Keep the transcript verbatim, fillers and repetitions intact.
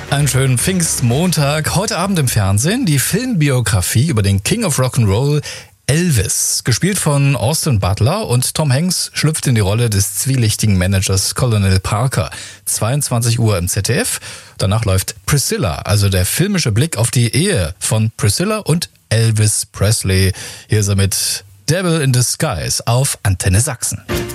Einen schönen Pfingstmontag. Heute Abend im Fernsehen die Filmbiografie über den King of Rock'n'Roll, Elvis. Gespielt von Austin Butler, und Tom Hanks schlüpft in die Rolle des zwielichtigen Managers Colonel Parker. zweiundzwanzig Uhr im Z D F. Danach läuft Priscilla, also der filmische Blick auf die Ehe von Priscilla und Elvis Presley. Hier ist er mit Devil in Disguise auf Antenne Sachsen.